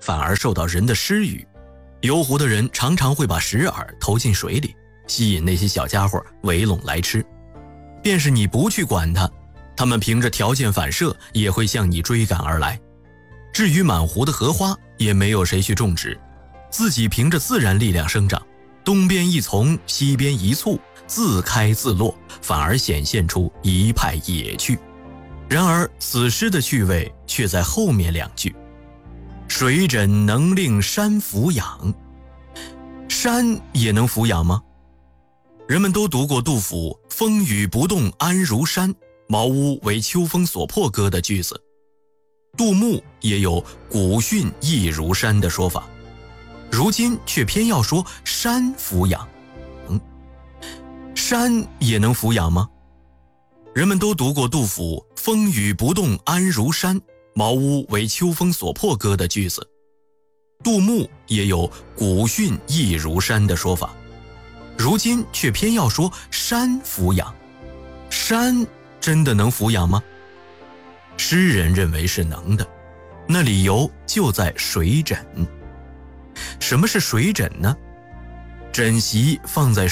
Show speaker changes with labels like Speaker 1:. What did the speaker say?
Speaker 1: 反而受到人的施予。游湖的人常常会把石饵投进水里，吸引那些小家伙围拢来吃。便是你不去管它，它们凭着条件反射也会向你追赶而来。至于满湖的荷花，也没有谁去种植，自己凭着自然力量生长，东边一丛，西边一簇，自开自落，反而显现出一派野趣。然而此诗的趣味却在后面2句：水枕能令山俯仰。山也能俯仰吗？人们都读过杜甫“风雨不动安如山，茅屋为秋风所破”歌的句子。杜牧也有古训亦如山的说法，如今却偏要说山俯仰。山也能俯仰吗？人们都读过杜甫“风雨不动安如山，茅屋为秋风所破”歌的句子。杜牧也有古训亦如山的说法，如今却偏要说山俯仰。山真的能俯仰吗？诗人认为是能的，那理由就在水枕。什么是水枕呢？枕席放在